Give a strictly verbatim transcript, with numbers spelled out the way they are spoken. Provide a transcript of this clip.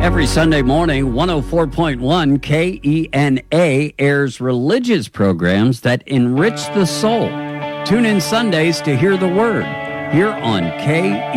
Every Sunday morning, one oh four point one K E N A airs religious programs that enrich the soul. Tune in Sundays to hear the Word here on K E N A.